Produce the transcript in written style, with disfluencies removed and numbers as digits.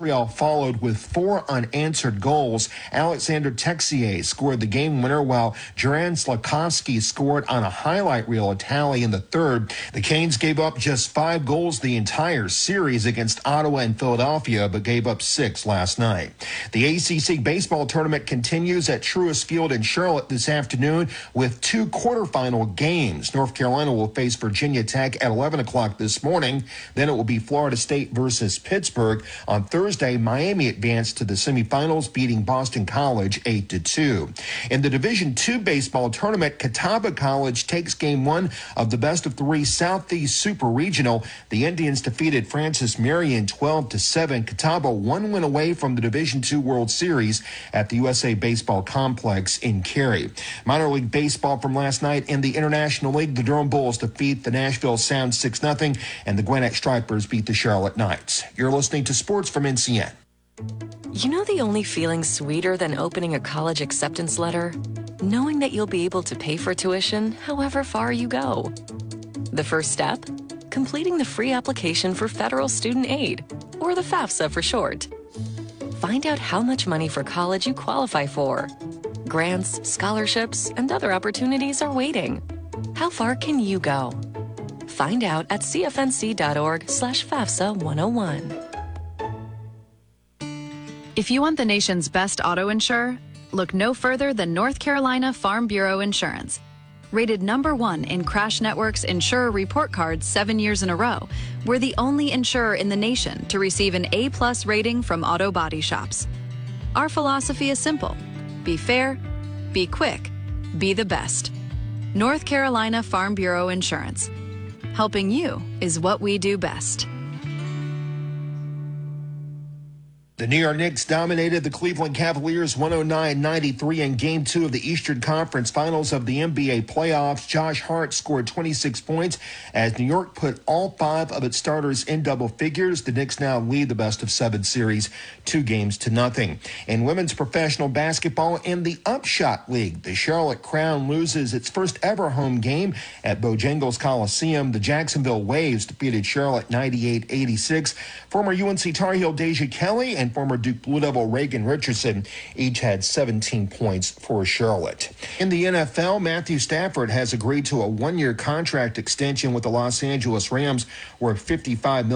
Montreal followed with 4 unanswered goals. Alexander Texier scored the game winner, while Duran Slakowski scored on a highlight reel tally in the third. The Canes gave up just 5 goals the entire series against Ottawa and Philadelphia, but gave up 6 last night. The ACC baseball tournament continues at Truist Field in Charlotte this afternoon with 2 quarterfinal games. North Carolina will face Virginia Tech at 11 o'clock this morning. Then it will be Florida State versus Pittsburgh. On Thursday, Miami advanced to the semifinals, beating Boston College 8-2. In the Division II baseball tournament, Catawba College takes game 1 of the best-of-3 Southeast Super Regional. The Indians defeated Francis Marion 12-7. Catawba 1 win away from the Division II World Series at the USA Baseball Complex in Cary. Minor league baseball from last night in the International League, the Durham Bulls defeat the Nashville Sound 6-0, and the Gwinnett Stripers beat the Charlotte Knights. You're listening to Sports from NCN. You know the only feeling sweeter than opening a college acceptance letter? Knowing that you'll be able to pay for tuition however far you go. The first step? Completing the free application for federal student aid, or the FAFSA for short. Find out how much money for college you qualify for. Grants, scholarships, and other opportunities are waiting. How far can you go? Find out at cfnc.org/FAFSA 101. If you want the nation's best auto insurer, look no further than North Carolina Farm Bureau Insurance. Rated #1 in Crash Network's Insurer Report Card 7 years in a row, we're the only insurer in the nation to receive an A+ rating from auto body shops. Our philosophy is simple: be fair, be quick, be the best. North Carolina Farm Bureau Insurance. Helping you is what we do best. The New York Knicks dominated the Cleveland Cavaliers 109-93 in Game 2 of the Eastern Conference Finals of the NBA playoffs. Josh Hart scored 26 points as New York put all 5 of its starters in double figures. The Knicks now lead the best-of-7 series 2-0. In women's professional basketball in the Upshot League, the Charlotte Crown loses its first-ever home game at Bojangles Coliseum. The Jacksonville Waves defeated Charlotte 98-86. Former UNC Tar Heel Deja Kelly and former Duke Blue Devil Reagan Richardson each had 17 points for Charlotte. In the NFL, Matthew Stafford has agreed to a 1-year contract extension with the Los Angeles Rams worth $55 million.